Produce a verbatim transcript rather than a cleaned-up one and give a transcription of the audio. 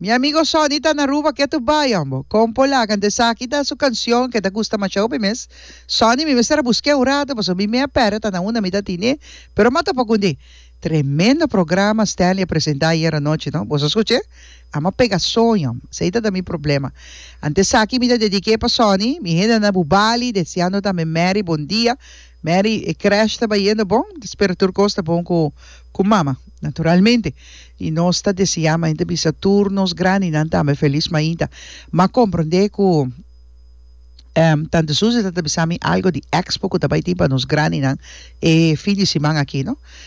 Mi amigo Sonny está na Aruba, que tu bayan mo. Compola, cante sa kita su canción que te gusta macho, pimes. Sonny, mi mesera busqué un rato, pues mi me apera, ta na una mitad tiene, pero mata pa kundi. Tremendo programa Stanley apresentar ayer anoche, ¿no? ¿Vos escuché? Ama pega sonho, sei da mi problema. Antes aqui me dediquei para Sony, mi gente na Bubali, deseando também Mary, bom dia. Mary, e crash está indo bom, espero que costa bom com, com mama, naturalmente. E nós está desejando ainda bisa turnos grande, não tá, me feliz ainda. Mas compreender que um, tanto Suzy está bisami algo de expo que também tem para nos grande, e fim de semana aqui, não?